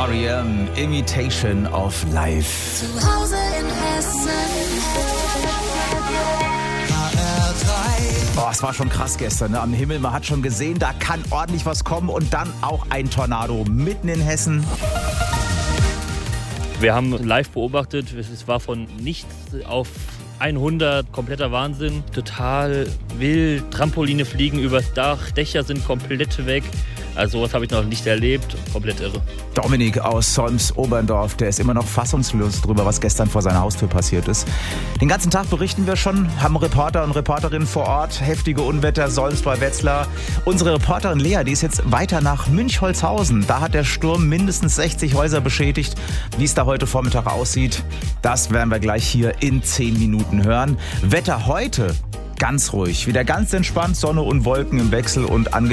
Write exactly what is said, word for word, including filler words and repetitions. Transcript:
R E M, Imitation of Life. Zu Hause in Hessen. Oh, es war schon krass gestern, ne? Am Himmel. Man hat schon gesehen, da kann ordentlich was kommen und dann auch ein Tornado mitten in Hessen. Wir haben live beobachtet, es war von nichts auf hundert, kompletter Wahnsinn, total wild, Trampoline fliegen übers Dach, Dächer sind komplett weg. Also sowas habe ich noch nicht erlebt, komplett irre. Dominik aus Solms-Oberndorf, der ist immer noch fassungslos drüber, was gestern vor seiner Haustür passiert ist. Den ganzen Tag berichten wir schon, haben Reporter und Reporterinnen vor Ort, heftige Unwetter, Solms bei Wetzlar. Unsere Reporterin Lea, die ist jetzt weiter nach Münchholzhausen. Da hat der Sturm mindestens sechzig Häuser beschädigt. Wie es da heute Vormittag aussieht, das werden wir gleich hier in zehn Minuten hören. Wetter heute ganz ruhig, wieder ganz entspannt, Sonne und Wolken im Wechsel und angenehm.